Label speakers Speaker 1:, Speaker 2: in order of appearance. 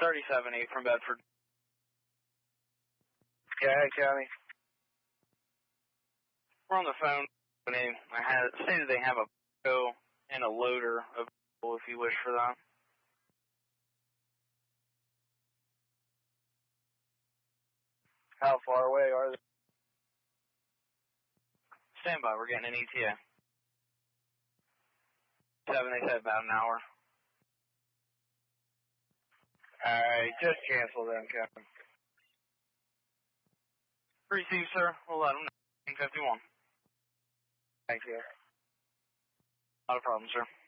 Speaker 1: 37-8 from Bedford.
Speaker 2: Yeah, County.
Speaker 1: We're on the phone. I had stated they have a go and a loader available if you wish for that.
Speaker 2: How far away are they?
Speaker 1: Stand by, we're getting an ETA. 7, they said about an hour.
Speaker 2: Alright, just cancel them, Captain.
Speaker 1: Receive, sir. We'll let them know. 51.
Speaker 2: Thank you.
Speaker 1: Not a problem, sir.